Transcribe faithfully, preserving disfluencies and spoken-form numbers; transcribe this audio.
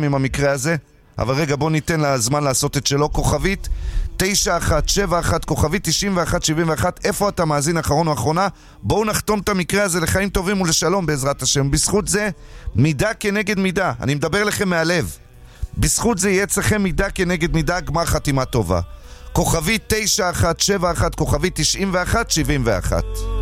עם המקרה הזה, אבל רגע בוא ניתן לה זמן לעשות את שלו. כוכבית תשע אחת שבע אחת, כוכבית תשעים ואחת שבעים ואחת. איפה אתה מאזין אחרון או אחרונה? בואו נחתום את המקרה הזה לחיים טובים ולשלום בעזרת השם. בזכות זה מידה כנגד מידה, אני מדבר לכם מהלב, בזכות זה יהיה אצלכם מידה כנגד מידה, גמר חתימה טובה. כוכבית תשע אחת שבע אחת, כוכבית תשעים ואחת שבעים ואחת.